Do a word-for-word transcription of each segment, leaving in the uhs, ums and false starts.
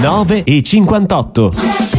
nove e cinquantotto.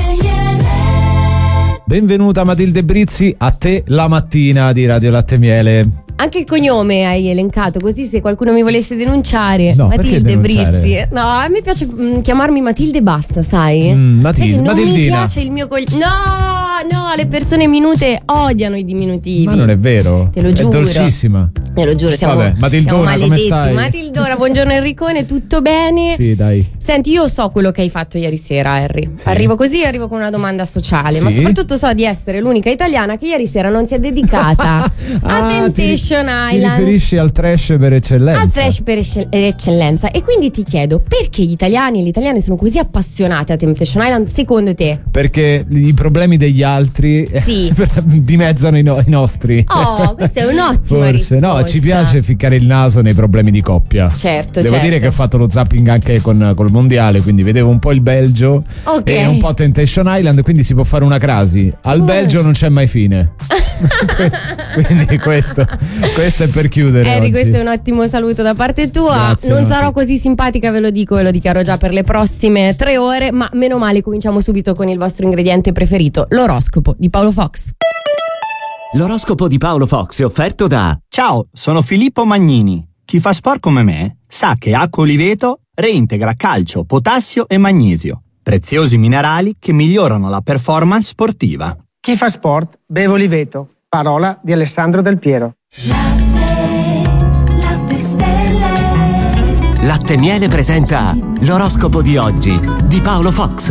Benvenuta Matilde Brizzi, a te la mattina di Radio Latte Miele. Anche il cognome hai elencato, così se qualcuno mi volesse denunciare. No, Matilde denunciare? Brizzi. No, a me piace mh, chiamarmi Matilde e basta, sai? Mm, Matilde, non Matildina. mi piace il mio cognome. No, no, le persone minute odiano i diminutivi. Ma non è vero. Te lo giuro. È dolcissima. Te lo giuro, siamo, Vabbè, Matildona, siamo come maledetti. stai? Matildona, buongiorno Enricone, tutto bene? Sì, dai. Senti, io so quello che hai fatto ieri sera, Harry. Sì. Arrivo così, arrivo con una domanda sociale, Sì. ma soprattutto so di essere l'unica italiana che ieri sera non si è dedicata a Ah, Temptation ti, Island. Ti riferisci al trash per eccellenza? Al trash per ecce- eccellenza. E quindi ti chiedo, perché gli italiani e le italiane sono così appassionati a Temptation Island secondo te? Perché i problemi degli altri Sì. dimezzano i, no- i nostri. Oh, questa è un'ottima Forse risposta. no, ci piace ficcare il naso nei problemi di coppia. Certo, Devo certo. dire che ho fatto lo zapping anche con col mondiale, quindi vedevo un po' il Belgio Ok. e un po' Temptation Island, quindi si può fare una crasi. Al Oh. Belgio non c'è mai fine. Quindi questo, questo è per chiudere Harry, oggi. questo è un ottimo saluto da parte tua. Grazie, non Mati. sarò così simpatica, ve lo dico, ve lo dichiaro già per le prossime tre ore, ma meno male, cominciamo subito con il vostro ingrediente preferito, l'oroscopo di Paolo Fox. L'oroscopo di Paolo Fox è offerto da Ciao, sono Filippo Magnini. Chi fa sport come me sa che Acqua Oliveto reintegra calcio, potassio e magnesio, preziosi minerali che migliorano la performance sportiva. Chi fa sport beve Oliveto. Parola di Alessandro Del Piero. Latte Miele presenta l'oroscopo di oggi di Paolo Fox.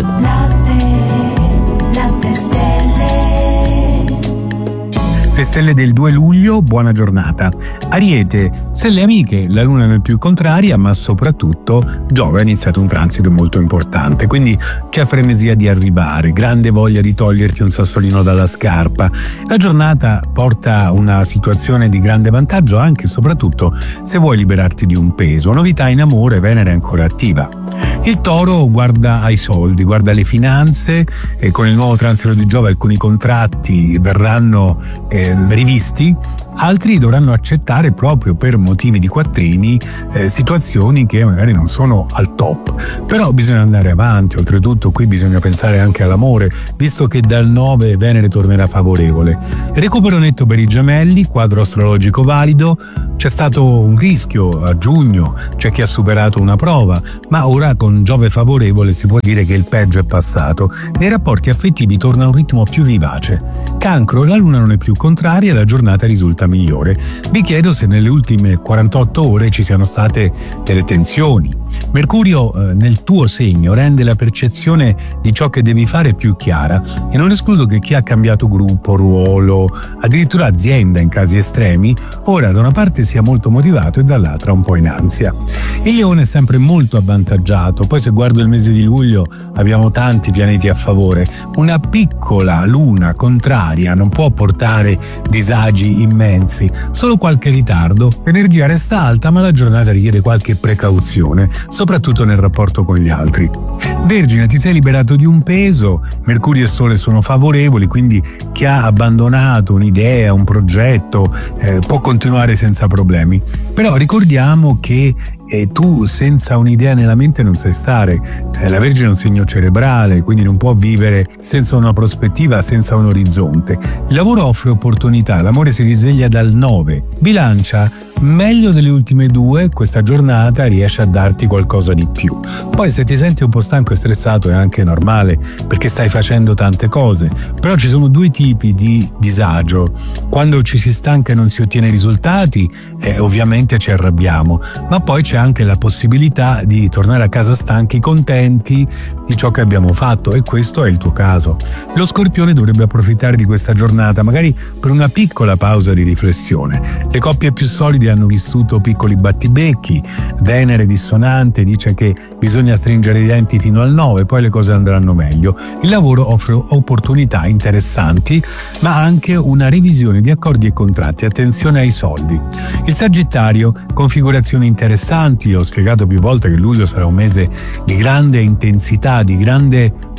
Le stelle del due luglio, buona giornata. Ariete, stelle amiche, la luna non è più contraria, ma soprattutto Giove ha iniziato un transito molto importante, quindi c'è frenesia di arrivare, grande voglia di toglierti un sassolino dalla scarpa. La giornata porta una situazione di grande vantaggio anche e soprattutto se vuoi liberarti di un peso. Novità in amore, Venere è ancora attiva. Il Toro guarda ai soldi, guarda alle finanze e con il nuovo transito di Giove alcuni contratti verranno eh, rivisti, altri dovranno accettare proprio per motivi di quattrini eh, situazioni che magari non sono al top. Però bisogna andare avanti, oltretutto qui bisogna pensare anche all'amore, visto che dal nove Venere tornerà favorevole. Recupero netto per i Gemelli, quadro astrologico valido, c'è stato un rischio a giugno, c'è chi ha superato una prova, ma ora con Giove favorevole si può dire che il peggio è passato. Nei rapporti affettivi torna un ritmo più vivace. Cancro, la luna non è più contraria e la giornata risulta migliore. Vi chiedo se nelle ultime quarantotto ore ci siano state delle tensioni. Mercurio eh, nel tuo segno rende la percezione di ciò che devi fare più chiara e non escludo che chi ha cambiato gruppo, ruolo, addirittura azienda in casi estremi, ora da una parte sia molto motivato e dall'altra un po' in ansia. Il Leone è sempre molto avvantaggiato, poi se guardo il mese di luglio abbiamo tanti pianeti a favore. Una piccola luna contraria non può portare disagi immensi, solo qualche ritardo, l'energia resta alta ma la giornata richiede qualche precauzione, soprattutto nel rapporto con gli altri. Vergine, ti sei liberato di un peso, Mercurio e Sole sono favorevoli, quindi chi ha abbandonato un'idea, un progetto eh, può continuare senza problemi. Però ricordiamo che e tu senza un'idea nella mente non sai stare. Eh, la Vergine è un segno cerebrale, quindi non può vivere senza una prospettiva, senza un orizzonte. Il lavoro offre opportunità, l'amore si risveglia dal nove. Bilancia, meglio delle ultime due, questa giornata riesce a darti qualcosa di più. Poi se ti senti un po' stanco e stressato è anche normale, perché stai facendo tante cose. Però ci sono due tipi di disagio. Quando ci si stanca e non si ottiene risultati, eh, ovviamente ci arrabbiamo, ma poi c'è anche la possibilità di tornare a casa stanchi, contenti di ciò che abbiamo fatto, e questo è il tuo caso. Lo Scorpione dovrebbe approfittare di questa giornata magari per una piccola pausa di riflessione. Le coppie più solide hanno vissuto piccoli battibecchi, Venere dissonante dice che bisogna stringere i denti fino al nove, poi le cose andranno meglio. Il lavoro offre opportunità interessanti, ma anche una revisione di accordi e contratti, attenzione ai soldi. Il Sagittario, configurazioni interessanti, ho spiegato più volte che luglio sarà un mese di grande intensità, di grande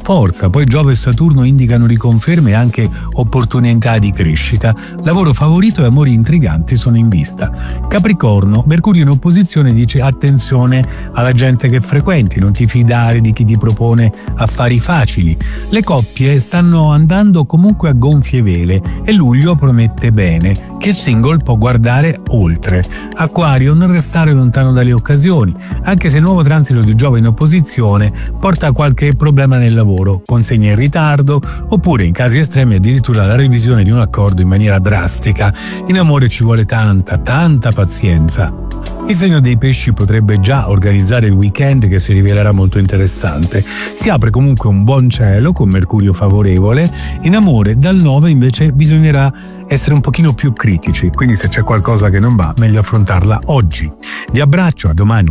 forza, poi Giove e Saturno indicano riconferme e anche opportunità di crescita, lavoro favorito e amori intriganti sono in vista. Capricorno, Mercurio in opposizione dice attenzione alla gente che frequenti, non ti fidare di chi ti propone affari facili. Le coppie stanno andando comunque a gonfie vele e luglio promette bene. Che single può guardare oltre. Acquario, non restare lontano dalle occasioni, anche se il nuovo transito di Giove in opposizione porta qualche problema nel lavoro, consegne in ritardo oppure in casi estremi addirittura la revisione di un accordo in maniera drastica. In amore ci vuole tanta, tanta pazienza. Il segno dei pesci potrebbe già organizzare il weekend che si rivelerà molto interessante. Si apre comunque un buon cielo con Mercurio favorevole. In amore dal nove invece bisognerà essere un pochino più critici, quindi se c'è qualcosa che non va meglio affrontarla oggi. Vi abbraccio, a domani.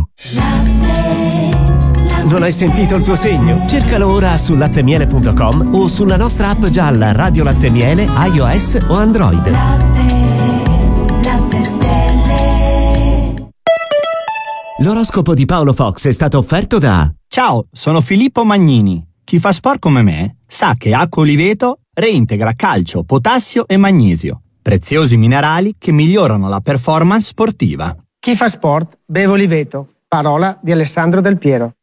Non hai sentito il tuo segno? Cercalo ora su lattemiele punto com o sulla nostra app gialla Radio Latte Miele, iOS o Android. Latte, latte stelle. L'oroscopo di Paolo Fox è stato offerto da... Ciao, sono Filippo Magnini. Chi fa sport come me sa che acqua Oliveto reintegra calcio, potassio e magnesio, preziosi minerali che migliorano la performance sportiva. Chi fa sport beve Oliveto. Parola di Alessandro Del Piero.